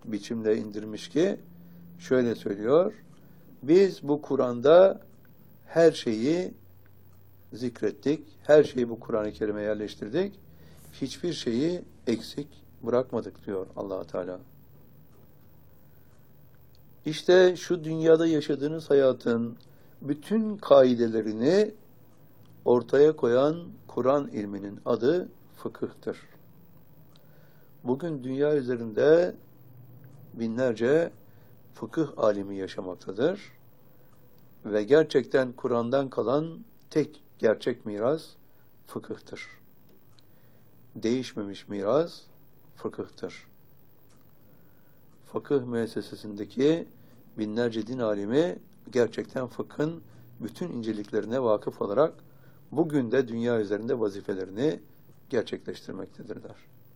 biçimde indirmiş ki şöyle söylüyor: biz bu Kur'an'da her şeyi zikrettik, her şeyi bu Kur'an-ı Kerim'e yerleştirdik, hiçbir şeyi eksik bırakmadık diyor Allah Teala. İşte şu dünyada yaşadığınız hayatın bütün kaidelerini ortaya koyan Kur'an ilminin adı fıkıhtır. Bugün dünya üzerinde binlerce fıkıh alimi yaşamaktadır ve gerçekten Kur'an'dan kalan tek gerçek miras fıkıhtır. Değişmemiş miras fıkıhtır. Fıkıh müessesesindeki binlerce din alimi gerçekten fıkhın bütün inceliklerine vakıf olarak bugün de dünya üzerinde vazifelerini gerçekleştirmektedirler.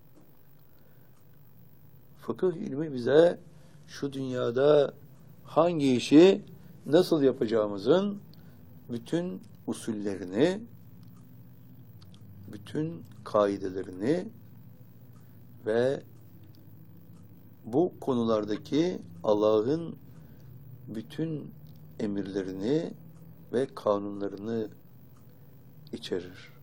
Fıkıh ilmi bize şu dünyada hangi işi nasıl yapacağımızın bütün usullerini, bütün kaidelerini ve bu konulardaki Allah'ın bütün emirlerini ve kanunlarını içerir.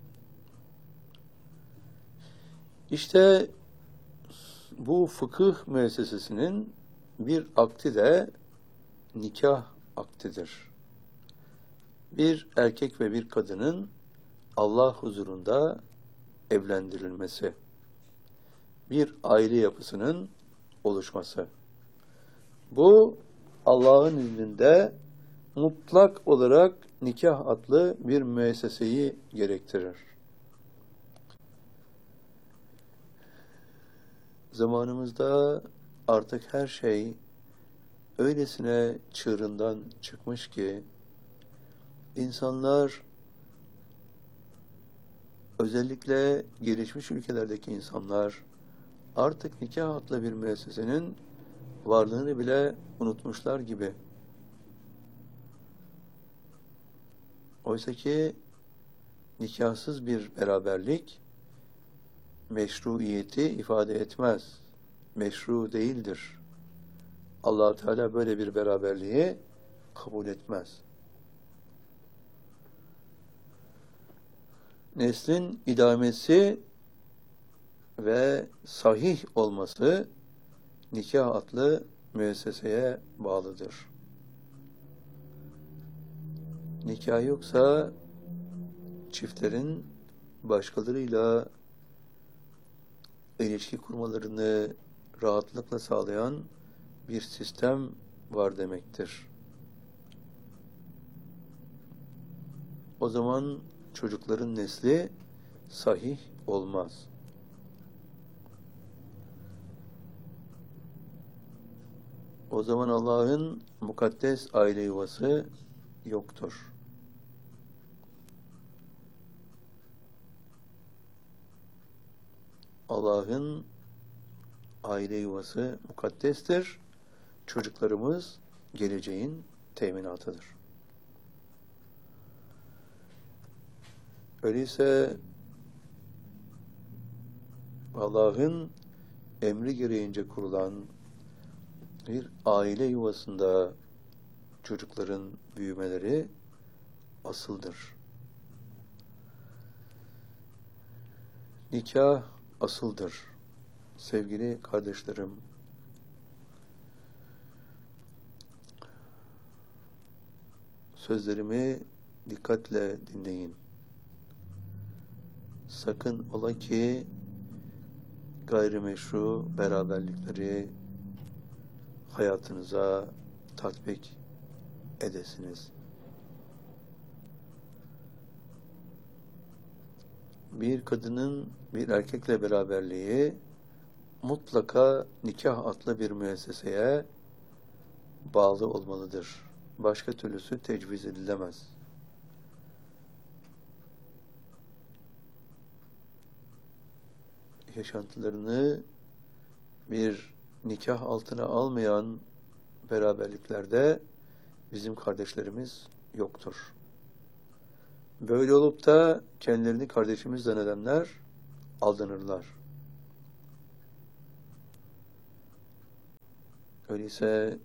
İşte bu fıkıh müessesesinin bir akdi de nikah akdidir. Bir erkek ve bir kadının Allah huzurunda evlendirilmesi, bir aile yapısının oluşması. Bu Allah'ın izniyle mutlak olarak nikah adlı bir müesseseyi gerektirir. Zamanımızda artık her şey öylesine çığırından çıkmış ki insanlar, özellikle gelişmiş ülkelerdeki insanlar artık nikah adlı bir müessesenin varlığını bile unutmuşlar gibi. Oysa ki nikahsız bir beraberlik meşruiyeti ifade etmez. Meşru değildir. Allah Teala böyle bir beraberliği kabul etmez. Neslin idamesi ve sahih olması nikah adlı müesseseye bağlıdır. Nikah yoksa çiftlerin başkalarıyla ilişki kurmalarını rahatlıkla sağlayan bir sistem var demektir. O zaman çocukların nesli sahih olmaz. O zaman Allah'ın mukaddes aile yuvası yoktur. Allah'ın aile yuvası mukaddestir. Çocuklarımız geleceğin teminatıdır. Öyleyse Allah'ın emri gereğince kurulan bir aile yuvasında çocukların büyümeleri asıldır. Nikah asıldır. Sevgili kardeşlerim, sözlerimi dikkatle dinleyin. Sakın ola ki gayrimeşru beraberlikleri hayatınıza tatbik edesiniz. Bir kadının bir erkekle beraberliği mutlaka nikah adlı bir müesseseye bağlı olmalıdır. Başka türlüsü tecviz edilemez. Yaşantılarını bir nikah altına almayan beraberliklerde bizim kardeşlerimiz yoktur. Böyle olup da kendilerini kardeşimiz zannedenler aldanırlar. Öyleyse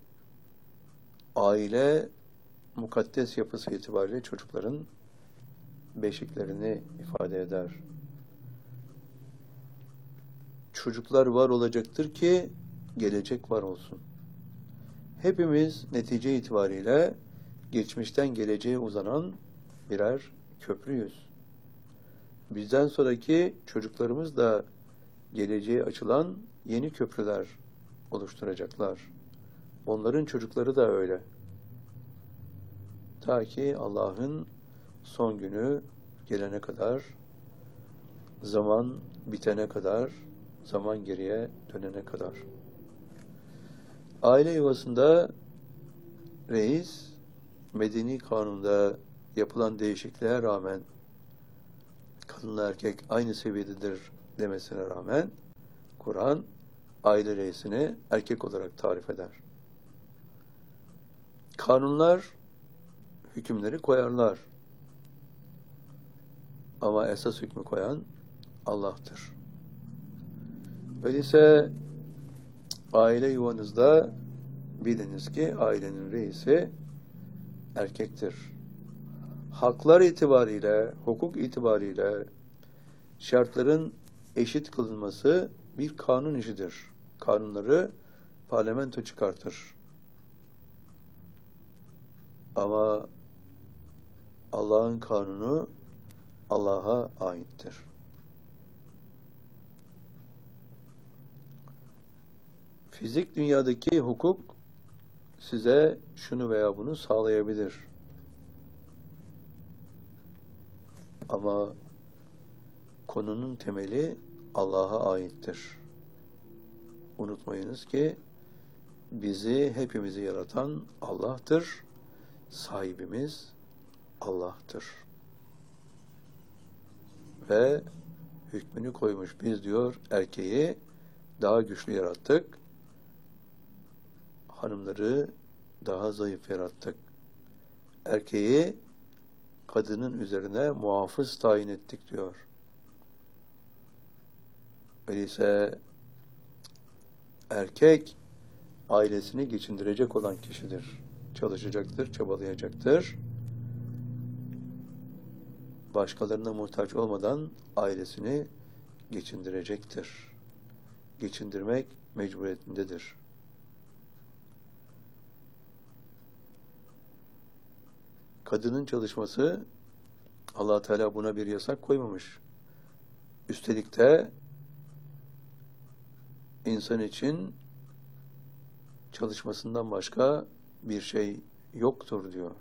aile mukaddes yapısı itibariyle çocukların beşiklerini ifade eder. Çocuklar var olacaktır ki gelecek var olsun. Hepimiz netice itibariyle geçmişten geleceğe uzanan birer köprüyüz. Bizden sonraki çocuklarımız da geleceğe açılan yeni köprüler oluşturacaklar. Onların çocukları da öyle. Ta ki Allah'ın son günü gelene kadar, zaman bitene kadar, zaman geriye dönene kadar. Aile yuvasında reis, medeni kanunda yapılan değişikliğe rağmen kadınla erkek aynı seviyededir demesine rağmen Kur'an aile reisini erkek olarak tarif eder. Kanunlar hükümleri koyarlar. Ama esas hükmü koyan Allah'tır. Öyleyse aile yuvanızda biliniz ki ailenin reisi erkektir. Haklar itibariyle, hukuk itibariyle şartların eşit kılınması bir kanun işidir. Kanunları parlamento çıkartır. Ama Allah'ın kanunu Allah'a aittir. Fizik dünyadaki hukuk size şunu veya bunu sağlayabilir. Ama konunun temeli Allah'a aittir. Unutmayınız ki bizi, hepimizi yaratan Allah'tır. Sahibimiz Allah'tır. Ve hükmünü koymuş. Biz diyor erkeği daha güçlü yarattık. Hanımları daha zayıf yarattık. Erkeği kadının üzerine muhafız tayin ettik diyor. Öyleyse erkek ailesini geçindirecek olan kişidir. Çalışacaktır, çabalayacaktır. Başkalarına muhtaç olmadan ailesini geçindirecektir. Geçindirmek mecburiyetindedir. Kadının çalışması, Allah Teala buna bir yasak koymamış. Üstelik de insan için çalışmasından başka bir şey yoktur diyor.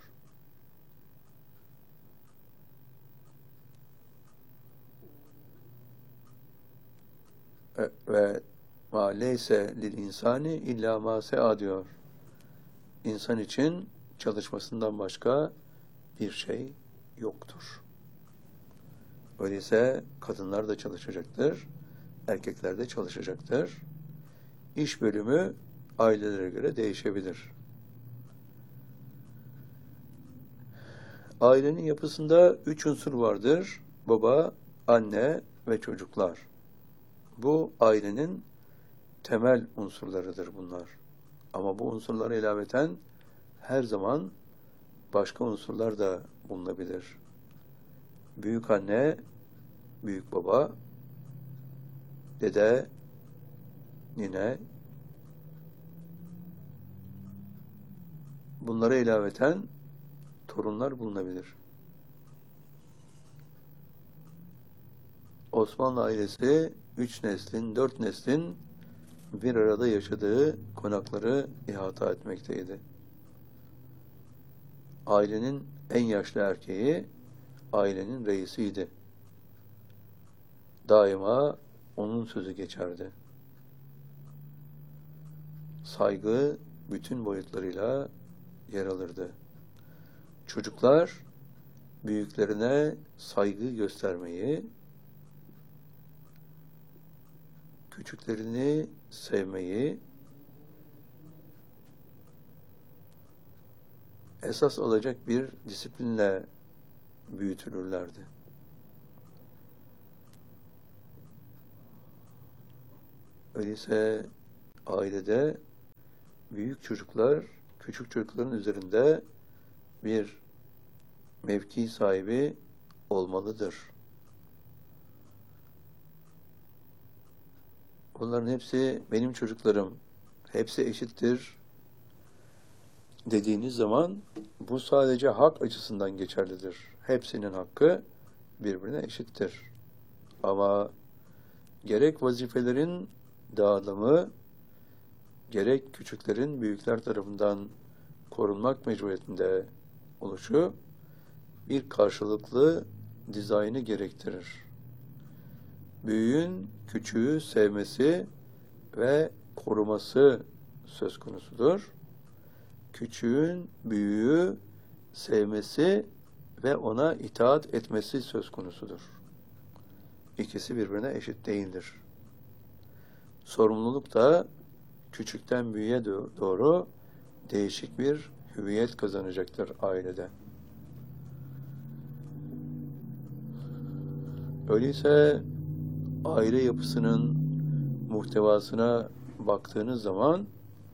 Ve ma leyse lil insani illa ma se'a diyor. İnsan için çalışmasından başka bir şey yoktur. Öyleyse kadınlar da çalışacaktır, erkekler de çalışacaktır. İş bölümü ailelere göre değişebilir. Ailenin yapısında 3 unsur vardır. Baba, anne ve çocuklar. Bu ailenin temel unsurlarıdır bunlar. Ama bu unsurlara ilaveten her zaman başka unsurlar da bulunabilir. Büyük anne, büyük baba, dede, nine, bunlara ilaveten torunlar bulunabilir. Osmanlı ailesi 3 neslin, 4 neslin bir arada yaşadığı konakları ihata etmekteydi. Ailenin en yaşlı erkeği ailenin reisiydi. Daima onun sözü geçerdi. Saygı bütün boyutlarıyla yer alırdı. Çocuklar büyüklerine saygı göstermeyi, küçüklerini sevmeyi esas alacak bir disiplinle büyütülürlerdi. Öyleyse ailede büyük çocuklar, küçük çocukların üzerinde bir mevki sahibi olmalıdır. Bunların hepsi benim çocuklarım, hepsi eşittir dediğiniz zaman bu sadece hak açısından geçerlidir. Hepsinin hakkı birbirine eşittir. Ama gerek vazifelerin dağılımı, gerek küçüklerin büyükler tarafından korunmak mecburiyetinde oluşu bir karşılıklı dizaynı gerektirir. Büyüğün küçüğü sevmesi ve koruması söz konusudur. Küçüğün büyüğü sevmesi ve ona itaat etmesi söz konusudur. İkisi birbirine eşit değildir. Sorumluluk da küçükten büyüğe doğru değişik bir hüviyet kazanacaktır ailede. Öyleyse aile yapısının muhtevasına baktığınız zaman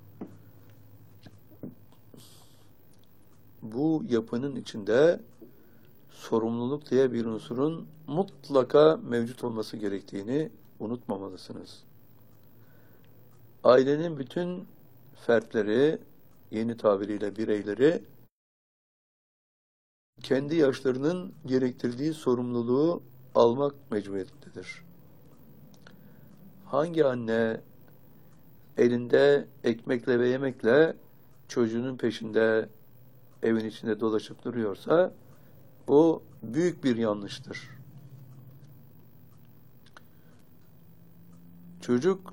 bu yapının içinde sorumluluk diye bir unsurun mutlaka mevcut olması gerektiğini unutmamalısınız. Ailenin bütün fertleri, yeni tabiriyle bireyleri, kendi yaşlarının gerektirdiği sorumluluğu almak mecburiyetindedir. Hangi anne elinde ekmekle ve yemekle çocuğunun peşinde evin içinde dolaşıp duruyorsa bu büyük bir yanlıştır. Çocuk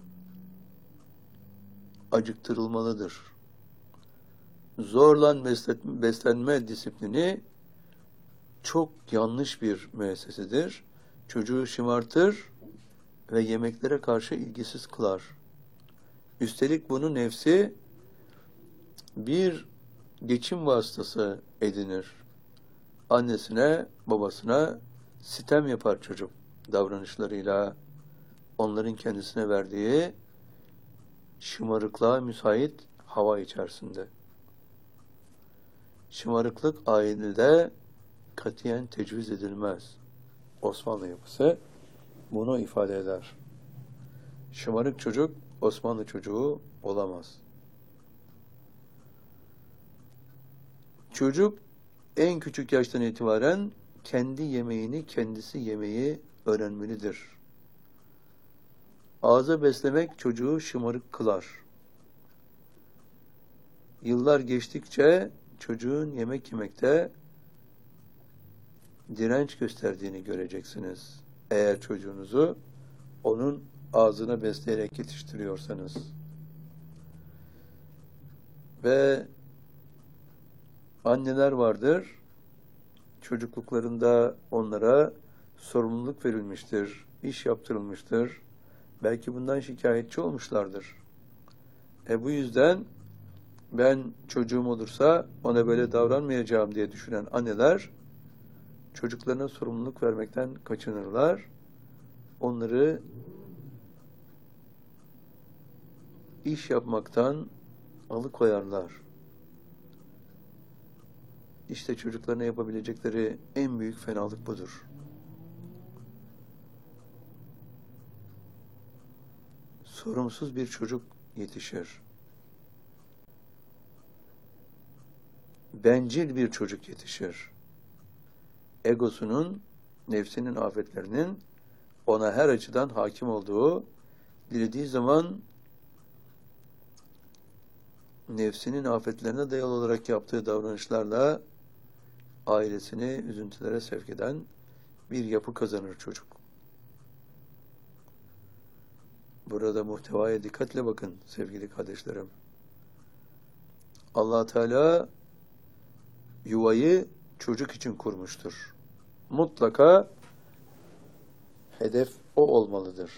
acıktırılmalıdır. Zorla beslenme disiplini çok yanlış bir müessesedir. Çocuğu şımartır ve yemeklere karşı ilgisiz kılar. Üstelik bunu nefsi bir geçim vasıtası edinir. Annesine, babasına sitem yapar çocuk davranışlarıyla, onların kendisine verdiği şımarıklığa müsait hava içerisinde. Şımarıklık ailede katiyen tecviz edilmez. Osmanlı yapısı bunu ifade eder. Şımarık çocuk Osmanlı çocuğu olamaz. Çocuk en küçük yaştan itibaren kendi yemeğini kendisi yemeyi öğrenmelidir. Ağza beslemek çocuğu şımarık kılar. Yıllar geçtikçe çocuğun yemek yemekte direnç gösterdiğini göreceksiniz. Eğer çocuğunuzu onun ağzına besleyerek yetiştiriyorsanız. Ve anneler vardır, çocukluklarında onlara sorumluluk verilmiştir, iş yaptırılmıştır. Belki bundan şikayetçi olmuşlardır. Bu yüzden ben çocuğum olursa ona böyle davranmayacağım diye düşünen anneler çocuklarına sorumluluk vermekten kaçınırlar. Onları iş yapmaktan alıkoyarlar. İşte çocuklarına yapabilecekleri en büyük fenalık budur. Sorumsuz bir çocuk yetişir. Bencil bir çocuk yetişir. Egosunun, nefsinin afetlerinin ona her açıdan hakim olduğu, dilediği zaman nefsinin afetlerine dayalı olarak yaptığı davranışlarla ailesini üzüntülere sevk eden bir yapı kazanır çocuk. Burada muhtevaya dikkatle bakın sevgili kardeşlerim. Allah Teala yuvayı çocuk için kurmuştur. Mutlaka hedef o olmalıdır.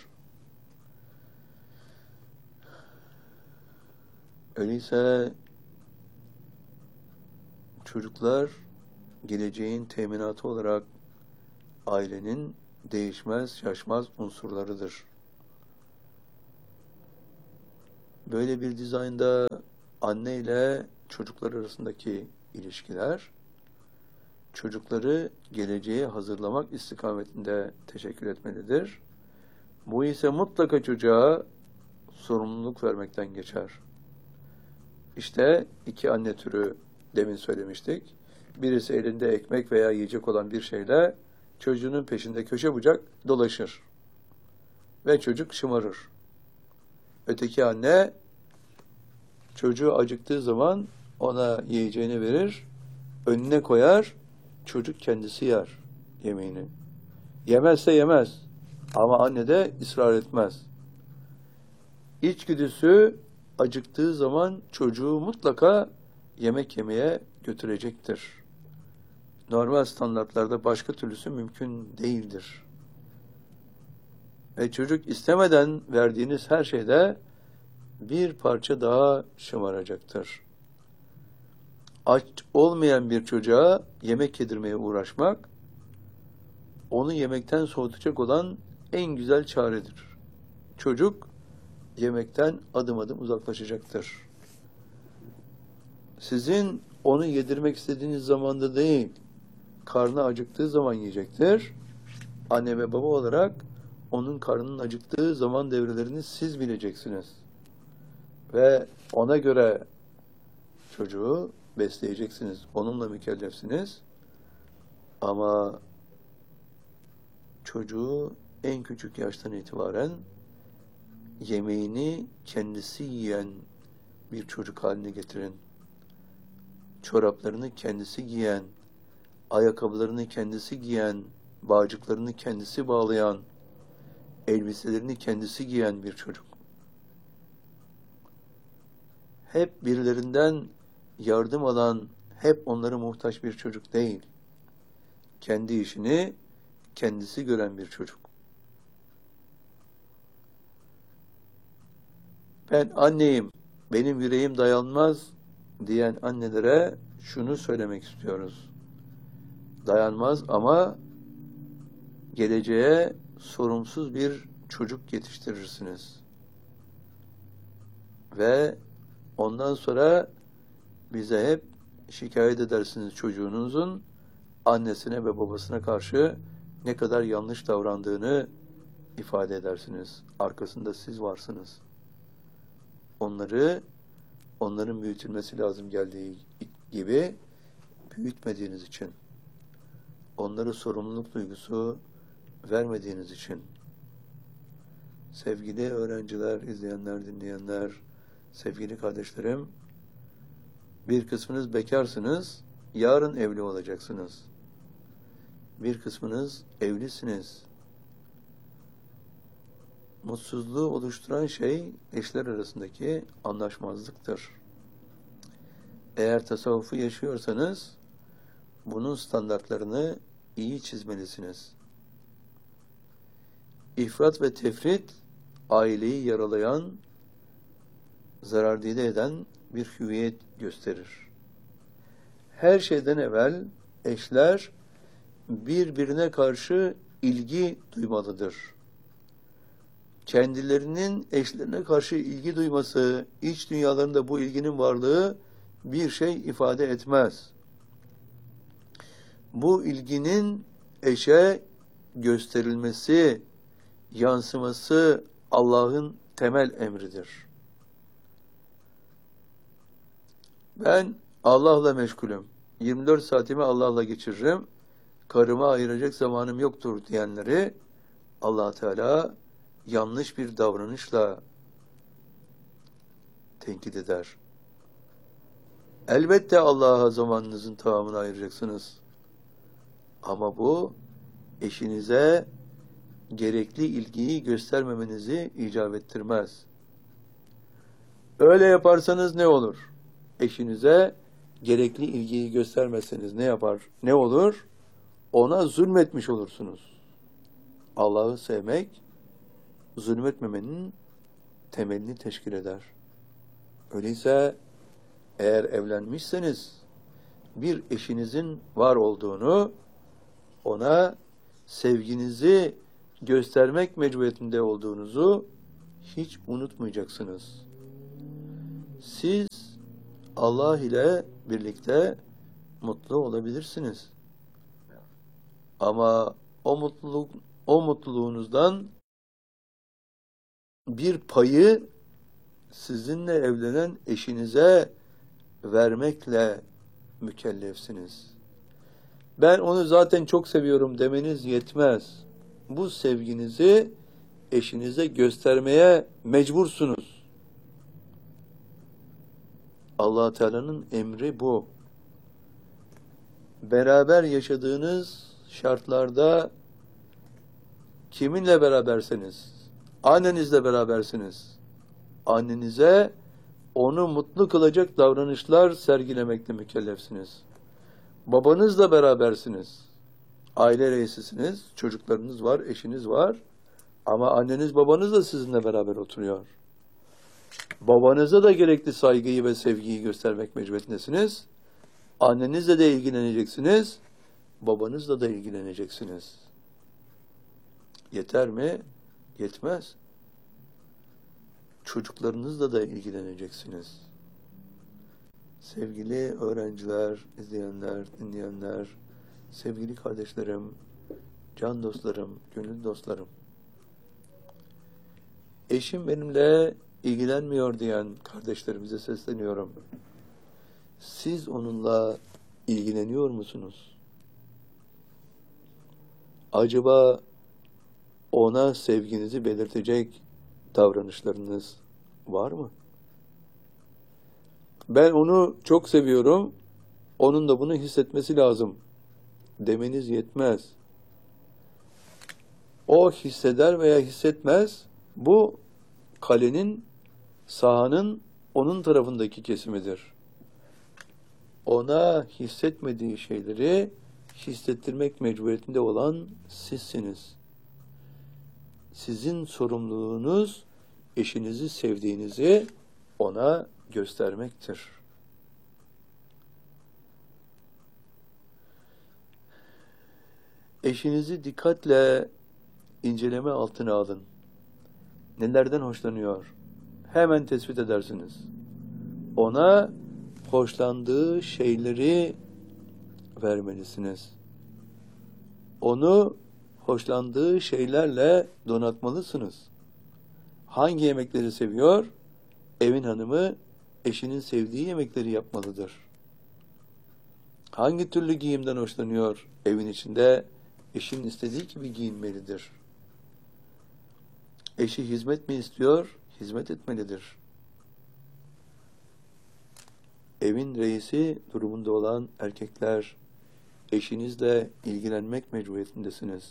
Öyleyse çocuklar geleceğin teminatı olarak ailenin değişmez, şaşmaz unsurlarıdır. Böyle bir dizaynda anne ile çocuklar arasındaki ilişkiler, çocukları geleceğe hazırlamak istikametinde teşekkür etmelidir. Bu ise mutlaka çocuğa sorumluluk vermekten geçer. İşte iki anne türü demin söylemiştik. Birisi elinde ekmek veya yiyecek olan bir şeyle çocuğunun peşinde köşe bucak dolaşır. Ve çocuk şımarır. Öteki anne çocuğu acıktığı zaman ona yiyeceğini verir, önüne koyar, çocuk kendisi yer yemeğini. Yemezse yemez ama anne de ısrar etmez. İçgüdüsü acıktığı zaman çocuğu mutlaka yemek yemeye götürecektir. Normal standartlarda başka türlüsü mümkün değildir. Ve çocuk istemeden verdiğiniz her şeyde bir parça daha şımaracaktır. Aç olmayan bir çocuğa yemek yedirmeye uğraşmak, onu yemekten soğutacak olan en güzel çaredir. Çocuk yemekten adım adım uzaklaşacaktır. Sizin onu yedirmek istediğiniz zamanda değil, karnı acıktığı zaman yiyecektir. Anne ve baba olarak onun karnının acıktığı zaman devrelerini siz bileceksiniz. Ve ona göre çocuğu besleyeceksiniz. Onunla mükellefsiniz. Ama çocuğu en küçük yaştan itibaren yemeğini kendisi yiyen bir çocuk haline getirin. Çoraplarını kendisi giyen, ayakkabılarını kendisi giyen, bağcıklarını kendisi bağlayan, elbiselerini kendisi giyen bir çocuk. Hep birilerinden yardım alan, hep onlara muhtaç bir çocuk değil. Kendi işini kendisi gören bir çocuk. Ben anneyim, benim yüreğim dayanmaz diyen annelere şunu söylemek istiyoruz. Dayanmaz ama geleceğe sorumsuz bir çocuk yetiştirirsiniz. Ve ondan sonra bize hep şikayet edersiniz çocuğunuzun annesine ve babasına karşı ne kadar yanlış davrandığını ifade edersiniz. Arkasında siz varsınız. Onların büyütülmesi lazım geldiği gibi büyütmediğiniz için, onlara sorumluluk duygusu vermediğiniz için, sevgili öğrenciler, izleyenler, dinleyenler, sevgili kardeşlerim, bir kısmınız bekarsınız, yarın evli olacaksınız. Bir kısmınız evlisiniz. Mutsuzluğu oluşturan şey eşler arasındaki anlaşmazlıktır. Eğer tasavvufu yaşıyorsanız bunun standartlarını iyi çizmelisiniz. İfrat ve tefrit aileyi yaralayan, zarardide eden bir hüviyet gösterir. Her şeyden evvel eşler birbirine karşı ilgi duymalıdır. Kendilerinin eşlerine karşı ilgi duyması, iç dünyalarında bu ilginin varlığı bir şey ifade etmez. Bu ilginin eşe gösterilmesi, yansıması Allah'ın temel emridir. Ben Allah'la meşgulüm. 24 saatimi Allah'la geçiririm. Karıma ayıracak zamanım yoktur diyenleri Allah Teala yanlış bir davranışla tenkit eder. Elbette Allah'a zamanınızın tamamını ayıracaksınız. Ama bu eşinize gerekli ilgiyi göstermemenizi icap ettirmez. Öyle yaparsanız ne olur? Eşinize gerekli ilgiyi göstermezseniz ne yapar? Ne olur? Ona zulmetmiş olursunuz. Allah'ı sevmek, zulmetmemenin temelini teşkil eder. Öyleyse eğer evlenmişseniz bir eşinizin var olduğunu, ona sevginizi göstermek mecburiyetinde olduğunuzu hiç unutmayacaksınız. Siz Allah ile birlikte mutlu olabilirsiniz. Ama o mutluluğunuzdan bir payı sizinle evlenen eşinize vermekle mükellefsiniz. Ben onu zaten çok seviyorum demeniz yetmez. Bu sevginizi eşinize göstermeye mecbursunuz. Allah Teala'nın emri bu. Beraber yaşadığınız şartlarda kiminle beraberseniz, annenizle berabersiniz. Annenize onu mutlu kılacak davranışlar sergilemekle mükellefsiniz. Babanızla berabersiniz. Aile reisisiniz, çocuklarınız var, eşiniz var. Ama anneniz babanız da sizinle beraber oturuyor. Babanıza da gerekli saygıyı ve sevgiyi göstermek mecburiyetindesiniz. Annenizle de ilgileneceksiniz. Babanızla da ilgileneceksiniz. Yeter mi? Yetmez. Çocuklarınızla da ilgileneceksiniz. Sevgili öğrenciler, izleyenler, dinleyenler, sevgili kardeşlerim, can dostlarım, gönül dostlarım. Eşim benimle ilgilenmiyor diyen kardeşlerimize sesleniyorum. Siz onunla ilgileniyor musunuz? Acaba ona sevginizi belirtecek davranışlarınız var mı? Ben onu çok seviyorum, onun da bunu hissetmesi lazım demeniz yetmez. O hisseder veya hissetmez, bu kalenin, sahanın onun tarafındaki kesimidir. Ona hissetmediği şeyleri hissettirmek mecburiyetinde olan sizsiniz. Sizin sorumluluğunuz eşinizi sevdiğinizi ona göstermektir. Eşinizi dikkatle inceleme altına alın. Nelerden hoşlanıyor? Hemen tespit edersiniz. Ona hoşlandığı şeyleri vermelisiniz. Onu hoşlandığı şeylerle donatmalısınız. Hangi yemekleri seviyor? Evin hanımı eşinin sevdiği yemekleri yapmalıdır. Hangi türlü giyimden hoşlanıyor? Evin içinde eşinin istediği gibi giyinmelidir. Eşi hizmet mi istiyor? Hizmet etmelidir. Evin reisi durumunda olan erkekler, eşinizle ilgilenmek mecburiyetindesiniz.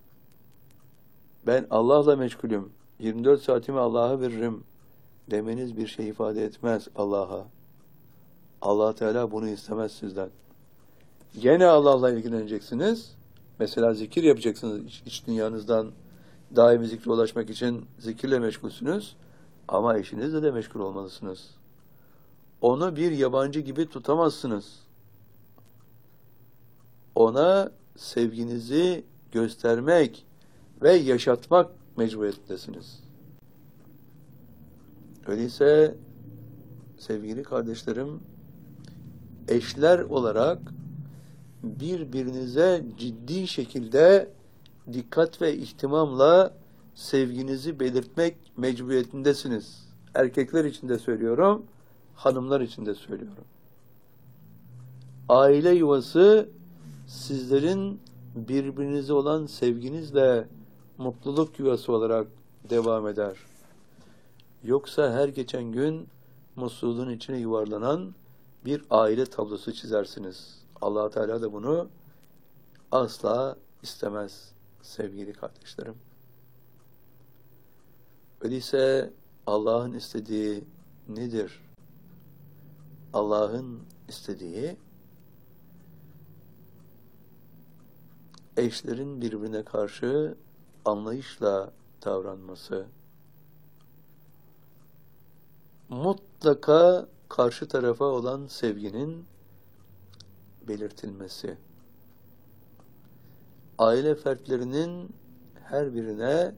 Ben Allah'la meşgulüm, 24 saatimi Allah'a veririm demeniz bir şey ifade etmez Allah'a. Allah Teala bunu istemez sizden. Gene Allah'la ilgileneceksiniz. Mesela zikir yapacaksınız iç dünyanızdan. Daimi zikre ulaşmak için zikirle meşgulsünüz. Ama eşinizle de meşgul olmalısınız. Onu bir yabancı gibi tutamazsınız. Ona sevginizi göstermek ve yaşatmak mecburiyetindesiniz. Öyleyse sevgili kardeşlerim, eşler olarak birbirinize ciddi şekilde dikkat ve ihtimamla sevginizi belirtmek mecburiyetindesiniz. Erkekler için de söylüyorum, hanımlar için de söylüyorum. Aile yuvası sizlerin birbirinize olan sevginizle mutluluk yuvası olarak devam eder. Yoksa her geçen gün mutsuzluğun içine yuvarlanan bir aile tablosu çizersiniz. Allah Teala da bunu asla istemez sevgili kardeşlerim. Öyleyse Allah'ın istediği nedir? Allah'ın istediği eşlerin birbirine karşı anlayışla davranması, mutlaka karşı tarafa olan sevginin belirtilmesi, aile fertlerinin her birine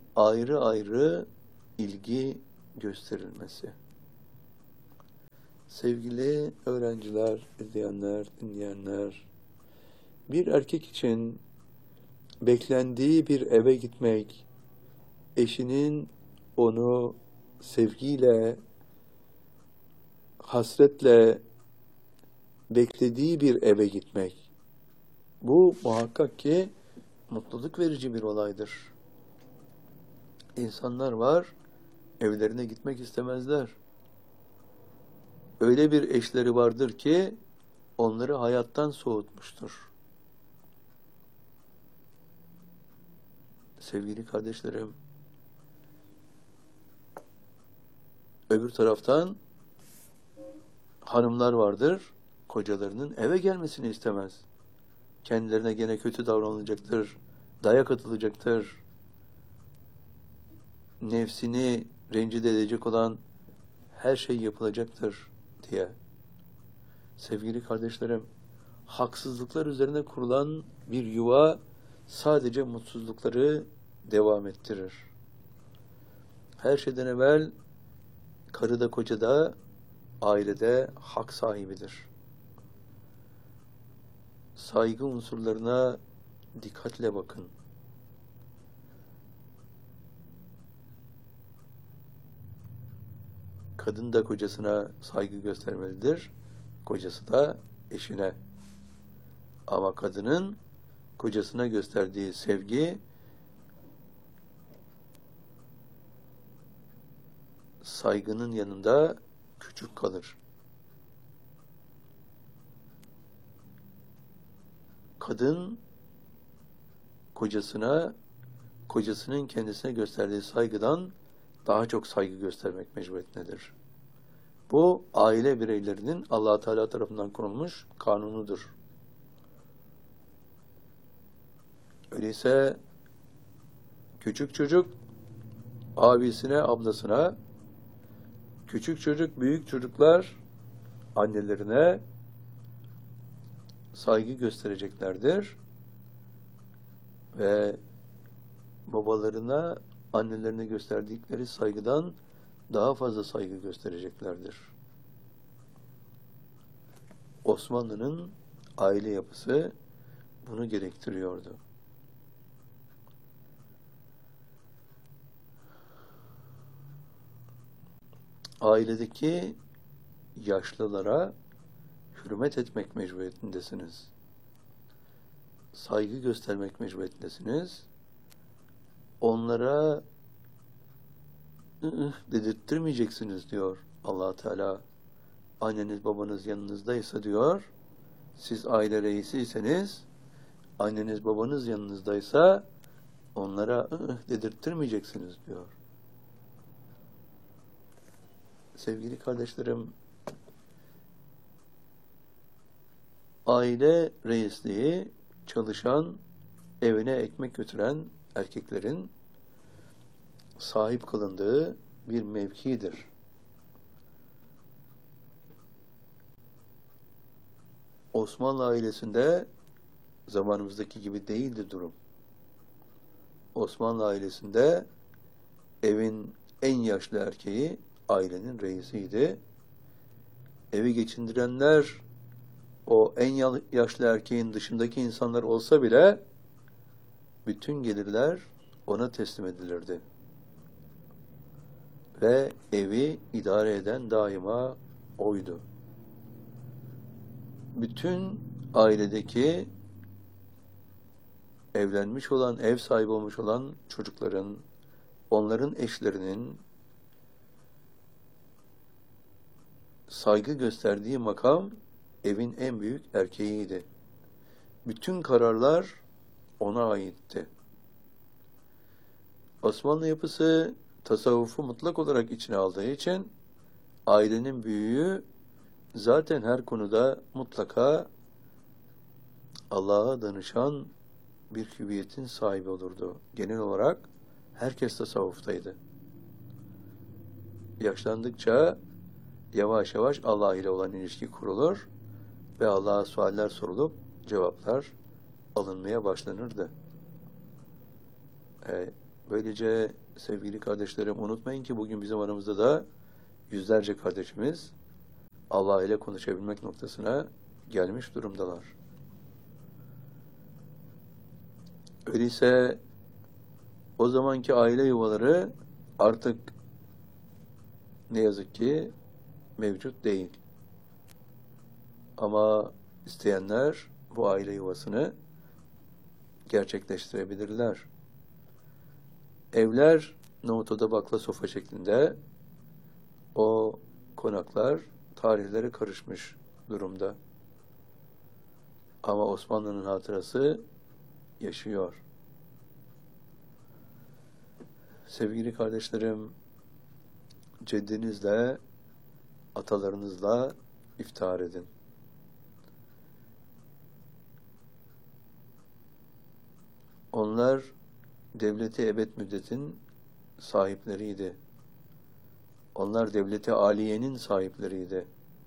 ayrı ayrı ilgi gösterilmesi, Sevgili öğrenciler, izleyenler, dinleyenler, bir erkek için beklendiği bir eve gitmek, eşinin onu sevgiyle, hasretle beklediği bir eve gitmek, bu muhakkak ki mutluluk verici bir olaydır. İnsanlar var, evlerine gitmek istemezler. Öyle bir eşleri vardır ki onları hayattan soğutmuştur. Sevgili kardeşlerim, öbür taraftan hanımlar vardır, kocalarının eve gelmesini istemez. Kendilerine gene kötü davranılacaktır, dayak atılacaktır. Nefsini rencide edecek olan her şey yapılacaktır diye. Sevgili kardeşlerim, haksızlıklar üzerine kurulan bir yuva sadece mutsuzlukları devam ettirir. Her şeyden evvel karı da koca da ailede hak sahibidir. Saygı unsurlarına dikkatle bakın. Kadın da kocasına saygı göstermelidir, kocası da eşine. Ama kadının kocasına gösterdiği sevgi, saygının yanında küçük kalır. Kadın kocasına, kocasının kendisine gösterdiği saygıdan daha çok saygı göstermek mecburiyetindedir. Bu aile bireylerinin Allah Teala tarafından konulmuş kanunudur. Öyleyse küçük çocuk abisine, ablasına, küçük çocuk, büyük çocuklar annelerine saygı göstereceklerdir ve babalarına, annelerine gösterdikleri saygıdan daha fazla saygı göstereceklerdir. Osmanlı'nın aile yapısı bunu gerektiriyordu. Ailedeki yaşlılara hürmet etmek mecburiyetindesiniz. Saygı göstermek mecburiyetindesiniz. Onlara dedirttirmeyeceksiniz diyor Allah Teala. Anneniz babanız yanınızdaysa diyor, siz aile reisiyseniz, anneniz babanız yanınızdaysa onlara dedirttirmeyeceksiniz diyor. Sevgili kardeşlerim, aile reisliği çalışan, evine ekmek götüren erkeklerin sahip kılındığı bir mevkidir. Osmanlı ailesinde zamanımızdaki gibi değildi durum. Osmanlı ailesinde evin en yaşlı erkeği ailenin reisiydi. Evi geçindirenler o en yaşlı erkeğin dışındaki insanlar olsa bile bütün gelirler ona teslim edilirdi. Ve evi idare eden daima oydu. Bütün ailedeki evlenmiş olan, ev sahibi olmuş olan çocukların, onların eşlerinin saygı gösterdiği makam evin en büyük erkeğiydi. Bütün kararlar ona aitti. Osmanlı yapısı tasavvufu mutlak olarak içine aldığı için ailenin büyüğü zaten her konuda mutlaka Allah'a danışan bir hüviyetin sahibi olurdu. Genel olarak herkes tasavvuftaydı. Yaşlandıkça yavaş yavaş Allah ile olan ilişki kurulur ve Allah'a sualler sorulup cevaplar alınmaya başlanırdı. Böylece sevgili kardeşlerim, unutmayın ki bugün bizim aramızda da yüzlerce kardeşimiz Allah ile konuşabilmek noktasına gelmiş durumdalar. Öyleyse o zamanki aile yuvaları artık ne yazık ki mevcut değil. Ama isteyenler bu aile yuvasını gerçekleştirebilirler. Evler nohut oda bakla sofa şeklinde, o konaklar tarihleri karışmış durumda. Ama Osmanlı'nın hatırası yaşıyor. Sevgili kardeşlerim, ceddinizle, atalarınızla iftihar edin. Onlar devleti ebed müddetin sahipleriydi. Onlar devleti aliyenin sahipleriydi.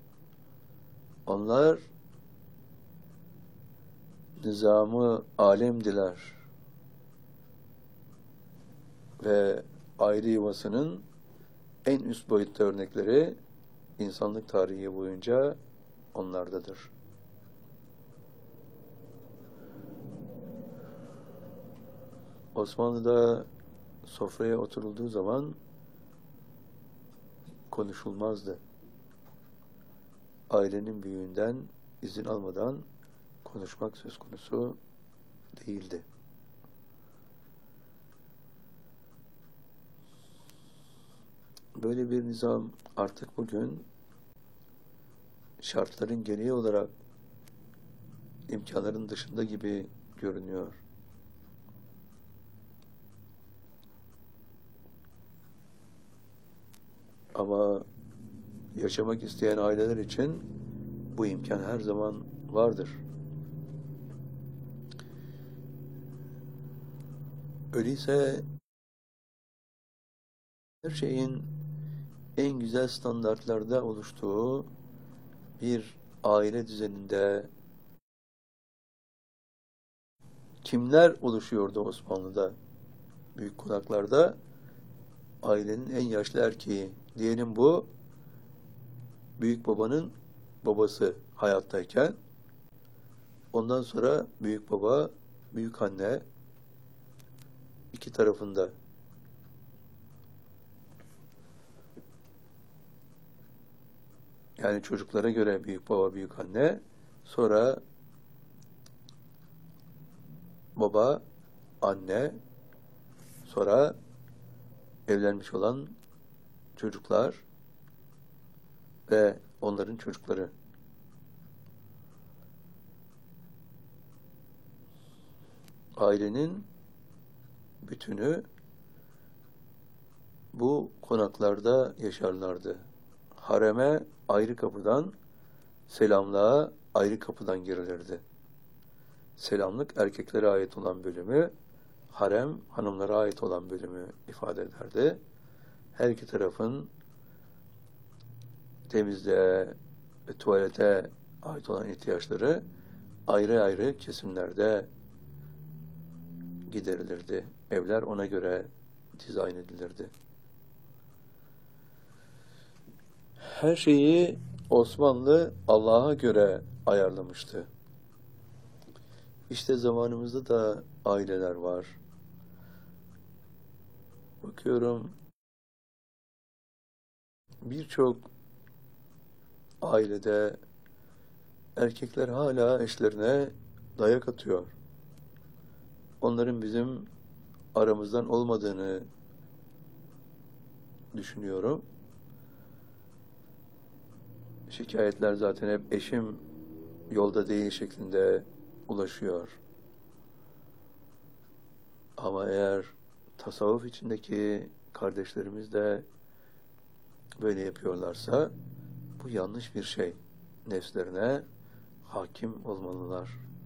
Onlar nizamı alemdiler. Ve aile yuvasının en üst boyutta örnekleri insanlık tarihi boyunca onlardadır. Osmanlı'da sofraya oturulduğu zaman konuşulmazdı. Ailenin büyüğünden izin almadan konuşmak söz konusu değildi. Böyle bir nizam artık bugün şartların gereği olarak imkanların dışında gibi görünüyor. Ama yaşamak isteyen aileler için bu imkan her zaman vardır. Öyleyse her şeyin en güzel standartlarda oluştuğu bir aile düzeninde kimler oluşuyordu Osmanlı'da? Büyük konaklarda ailenin en yaşlı erkeği, diyelim bu büyük babanın babası hayattayken, ondan sonra büyük baba, büyük anne, iki tarafında. Yani çocuklara göre büyük baba, büyük anne, sonra baba, anne, sonra evlenmiş olan çocuklar ve onların çocukları. Ailenin bütünü bu konaklarda yaşarlardı. Hareme ayrı kapıdan, selamlığa ayrı kapıdan girilirdi. Selamlık erkeklere ait olan bölümü, harem hanımlara ait olan bölümü ifade ederdi. Her iki tarafın temizliğe ve tuvalete ait olan ihtiyaçları ayrı ayrı kesimlerde giderilirdi. Evler ona göre dizayn edilirdi. Her şeyi Osmanlı Allah'a göre ayarlamıştı. İşte zamanımızda da aileler var. Bakıyorum, birçok ailede erkekler hala eşlerine dayak atıyor. Onların bizim aramızdan olmadığını düşünüyorum. Şikayetler zaten hep eşim yolda değil şeklinde ulaşıyor. Ama eğer tasavvuf içindeki kardeşlerimiz de böyle yapıyorlarsa bu yanlış bir şey. Nefslerine hakim olmalılar.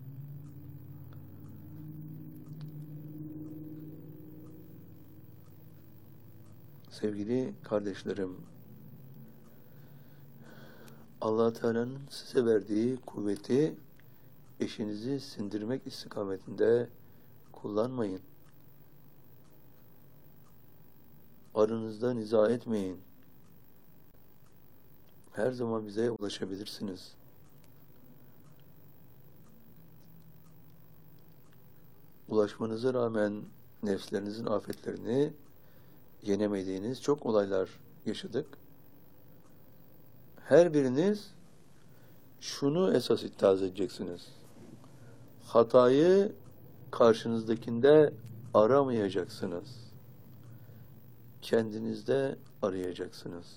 Sevgili kardeşlerim, Allah Teala'nın size verdiği kuvveti eşinizi sindirmek istikametinde kullanmayın. Aranızda niza etmeyin. her zaman bize ulaşabilirsiniz. Ulaşmanıza rağmen nefslerinizin afetlerini yenemediğiniz çok olaylar yaşadık. Her biriniz şunu esas iddia edeceksiniz. Hatayı karşınızdakinde aramayacaksınız. Kendinizde arayacaksınız.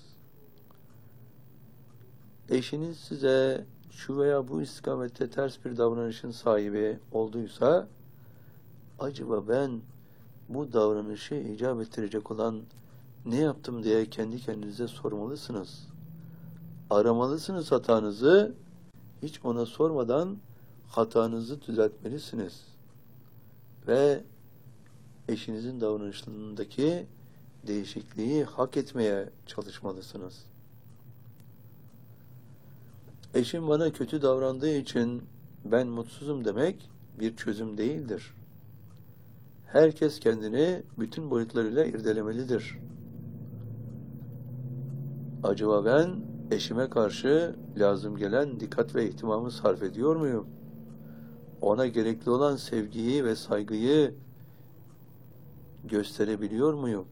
Eşiniz size şu veya bu istikamette ters bir davranışın sahibi olduysa, acaba ben bu davranışı icap ettirecek olan ne yaptım diye kendi kendinize sormalısınız. Aramalısınız hatanızı, hiç ona sormadan hatanızı düzeltmelisiniz. Ve eşinizin davranışlarındaki değişikliği hak etmeye çalışmalısınız. Eşim bana kötü davrandığı için ben mutsuzum demek bir çözüm değildir. Herkes kendini bütün boyutlarıyla irdelemelidir. Acaba ben eşime karşı lazım gelen dikkat ve ihtimamı sarf ediyor muyum? Ona gerekli olan sevgiyi ve saygıyı gösterebiliyor muyum?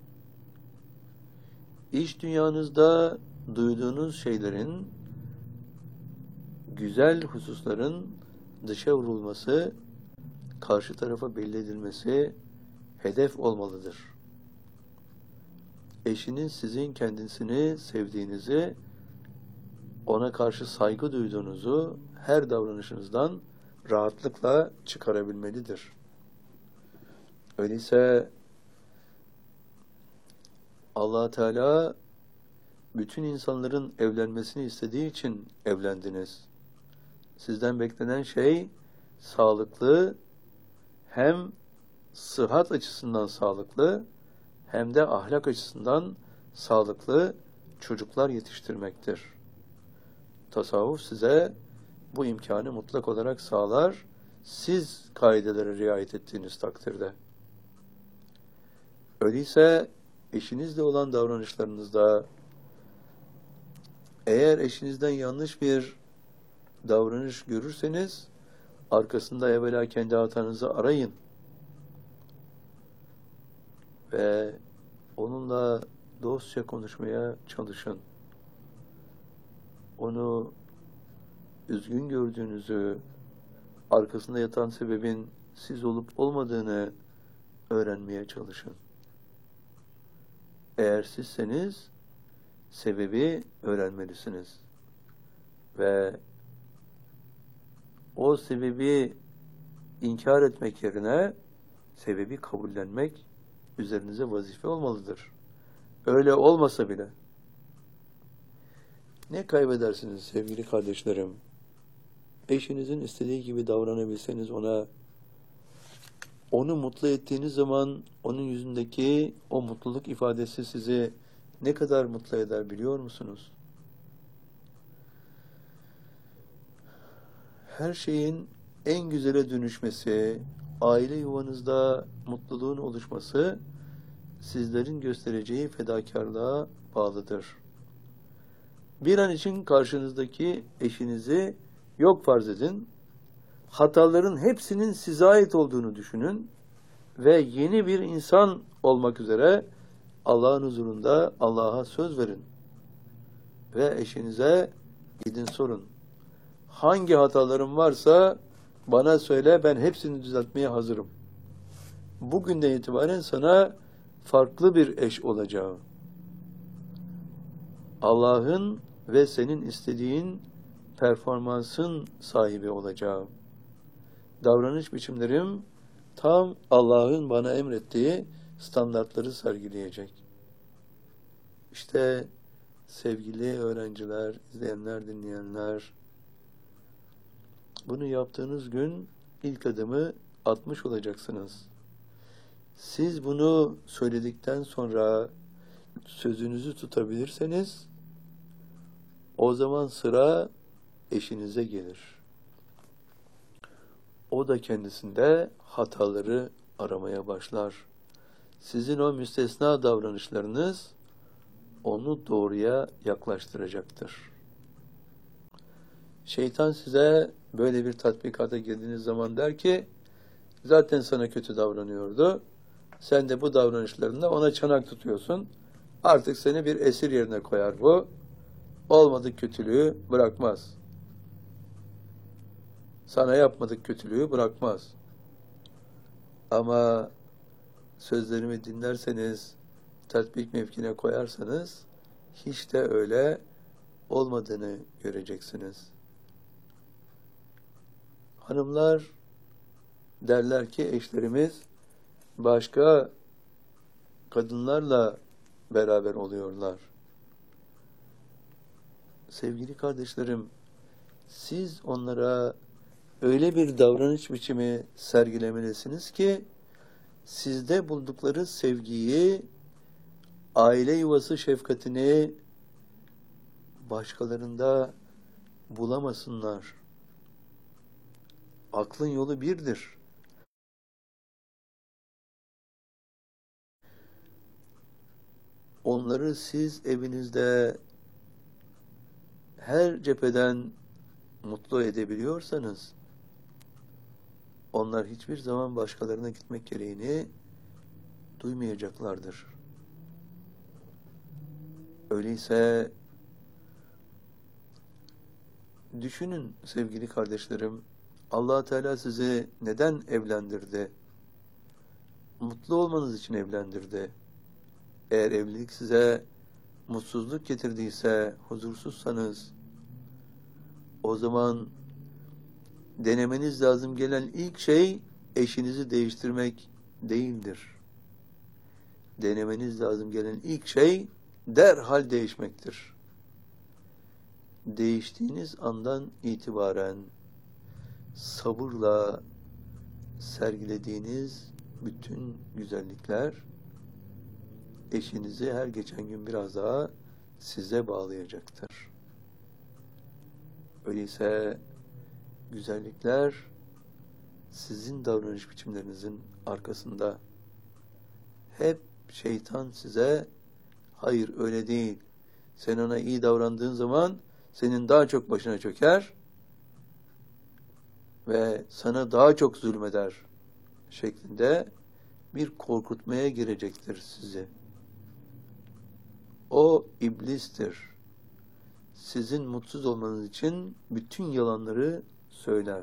İç dünyanızda duyduğunuz şeylerin, güzel hususların dışa vurulması, karşı tarafa belli edilmesi hedef olmalıdır. Eşiniz sizin kendisini sevdiğinizi, ona karşı saygı duyduğunuzu her davranışınızdan rahatlıkla çıkarabilmelidir. Öyleyse Allah Teala bütün insanların evlenmesini istediği için evlendiniz. Sizden beklenen şey sağlıklı, hem sıhhat açısından sağlıklı hem de ahlak açısından sağlıklı çocuklar yetiştirmektir. Tasavvuf size bu imkanı mutlak olarak sağlar, siz kaidelere riayet ettiğiniz takdirde. Öyleyse eşinizle olan davranışlarınızda eğer eşinizden yanlış bir davranış görürseniz arkasında evvela kendi hatanızı arayın ve onunla dostça konuşmaya çalışın. Onu üzgün gördüğünüzü, arkasında yatan sebebin siz olup olmadığını öğrenmeye çalışın. Eğer sizseniz sebebi öğrenmelisiniz ve o sebebi inkar etmek yerine sebebi kabullenmek üzerinize vazife olmalıdır. Öyle olmasa bile ne kaybedersiniz sevgili kardeşlerim? Eşinizin istediği gibi davranabilseniz ona, onu mutlu ettiğiniz zaman onun yüzündeki o mutluluk ifadesi sizi ne kadar mutlu eder biliyor musunuz? Her şeyin en güzele dönüşmesi, aile yuvanızda mutluluğun oluşması sizlerin göstereceği fedakarlığa bağlıdır. Bir an için karşınızdaki eşinizi yok farz edin, hataların hepsinin size ait olduğunu düşünün ve yeni bir insan olmak üzere Allah'ın huzurunda Allah'a söz verin. Ve eşinize gidin sorun. Hangi hatalarım varsa bana söyle, ben hepsini düzeltmeye hazırım. Bugünden itibaren sana farklı bir eş olacağım. Allah'ın ve senin istediğin performansın sahibi olacağım. Davranış biçimlerim tam Allah'ın bana emrettiği standartları sergileyecek. İşte sevgili öğrenciler, izleyenler, dinleyenler, bunu yaptığınız gün ilk adımı atmış olacaksınız. Siz bunu söyledikten sonra sözünüzü tutabilirseniz o zaman sıra eşinize gelir. O da kendisinde hataları aramaya başlar. Sizin o müstesna davranışlarınız onu doğruya yaklaştıracaktır. Şeytan size böyle bir tatbikata girdiğiniz zaman der ki, zaten sana kötü davranıyordu. Sen de bu davranışlarında ona çanak tutuyorsun. Artık seni bir esir yerine koyar bu. Olmadık kötülüğü bırakmaz. Sana yapmadık kötülüğü bırakmaz. Ama sözlerimi dinlerseniz, tatbik mevkine koyarsanız, hiç de öyle olmadığını göreceksiniz. Hanımlar derler ki eşlerimiz başka kadınlarla beraber oluyorlar. Sevgili kardeşlerim, siz onlara öyle bir davranış biçimi sergilemelisiniz ki sizde buldukları sevgiyi, aile yuvası şefkatini başkalarında bulamasınlar. Aklın yolu birdir. Onları siz evinizde her cepheden mutlu edebiliyorsanız, onlar hiçbir zaman başkalarına gitmek gereğini duymayacaklardır. Öyleyse düşünün sevgili kardeşlerim, Allah Teala sizi neden evlendirdi? Mutlu olmanız için evlendirdi. Eğer evlilik size mutsuzluk getirdiyse, huzursuzsanız, o zaman denemeniz lazım gelen ilk şey eşinizi değiştirmek değildir. Denemeniz lazım gelen ilk şey derhal değişmektir. Değiştiğiniz andan itibaren sabırla sergilediğiniz bütün güzellikler eşinizi her geçen gün biraz daha size bağlayacaktır. Öyleyse güzellikler sizin davranış biçimlerinizin arkasında. Hep şeytan size, hayır öyle değil, sen ona iyi davrandığın zaman senin daha çok başına çöker ve sana daha çok zulmeder şeklinde bir korkutmaya girecektir sizi. O iblistir. Sizin mutsuz olmanız için bütün yalanları söyler.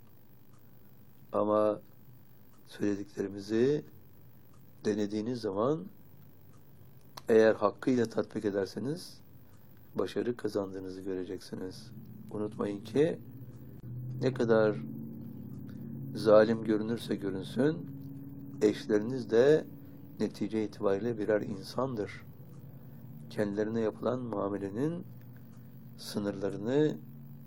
Ama söylediklerimizi denediğiniz zaman, eğer hakkıyla tatbik ederseniz başarı kazandığınızı göreceksiniz. Unutmayın ki ne kadar zalim görünürse görünsün, eşleriniz de netice itibariyle birer insandır. Kendilerine yapılan muamelenin sınırlarını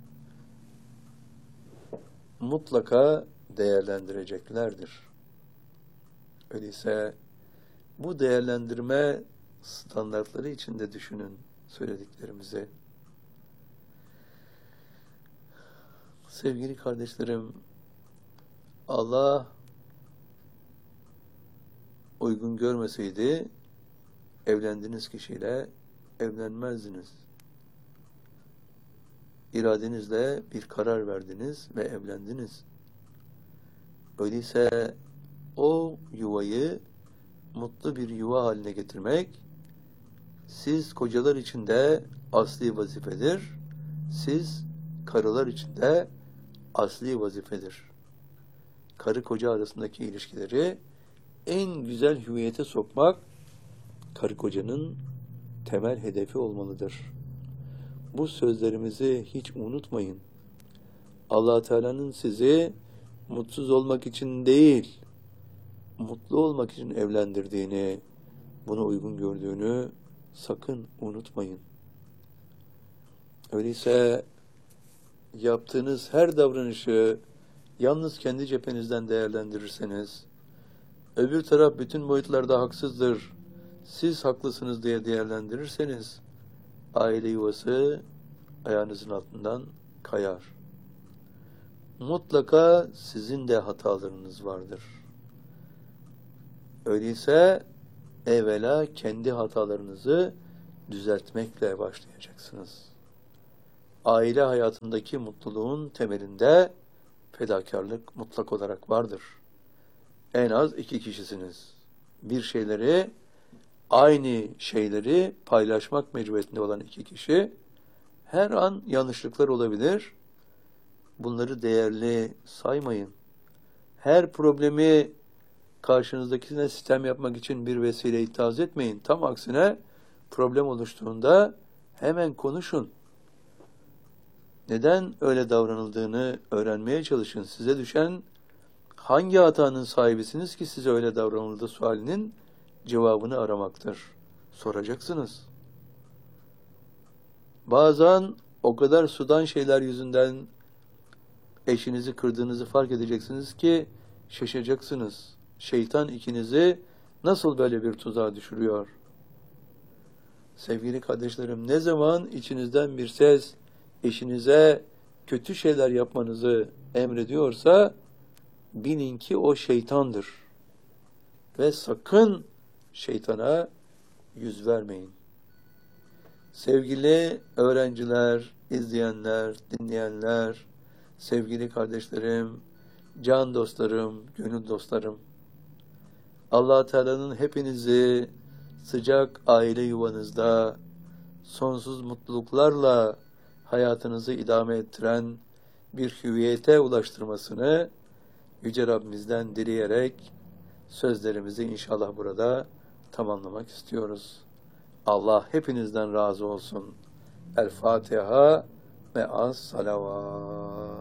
mutlaka değerlendireceklerdir. Öyleyse bu değerlendirme standartları içinde düşünün söylediklerimizi. Sevgili kardeşlerim, Allah uygun görmeseydi evlendiğiniz kişiyle evlenmezdiniz. İradenizle bir karar verdiniz ve evlendiniz. Öyleyse o yuvayı mutlu bir yuva haline getirmek, siz kocalar için de asli vazifedir. Siz karılar için de asli vazifedir. Karı koca arasındaki ilişkileri en güzel hüviyete sokmak, karı kocanın temel hedefi olmalıdır. Bu sözlerimizi hiç unutmayın. Allah Teala'nın sizi mutsuz olmak için değil, mutlu olmak için evlendirdiğini, buna uygun gördüğünü sakın unutmayın. Öyleyse yaptığınız her davranışı yalnız kendi cephenizden değerlendirirseniz, öbür taraf bütün boyutlarda haksızdır, siz haklısınız diye değerlendirirseniz, aile yuvası ayağınızın altından kayar. Mutlaka sizin de hatalarınız vardır. Öyleyse evvela kendi hatalarınızı düzeltmekle başlayacaksınız. aile hayatındaki mutluluğun temelinde fedakarlık mutlak olarak vardır. En az 2 kişisiniz. Aynı şeyleri paylaşmak mecburiyetinde olan 2 kişi, her an yanlışlıklar olabilir. Bunları değerli saymayın. Her problemi karşınızdakine sitem yapmak için bir vesile ithaz etmeyin. Tam aksine problem oluştuğunda hemen konuşun. Neden öyle davranıldığını öğrenmeye çalışın. Size düşen hangi hatanın sahibisiniz ki size öyle davranıldığı sualinin cevabını aramaktır. Soracaksınız. Bazen o kadar sudan şeyler yüzünden eşinizi kırdığınızı fark edeceksiniz ki şaşacaksınız. Şeytan ikinizi nasıl böyle bir tuzağa düşürüyor? Sevgili kardeşlerim, ne zaman içinizden bir ses eşinize kötü şeyler yapmanızı emrediyorsa bilin ki o şeytandır. Ve sakın şeytana yüz vermeyin. Sevgili öğrenciler, izleyenler, dinleyenler, sevgili kardeşlerim, can dostlarım, gönül dostlarım, Allah Teala'nın hepinizi sıcak aile yuvanızda sonsuz mutluluklarla hayatınızı idame ettiren bir hüviyete ulaştırmasını Yüce Rabbimizden dileyerek sözlerimizi inşallah burada tamamlamak istiyoruz. Allah hepinizden razı olsun. El Fatiha ve as salavat.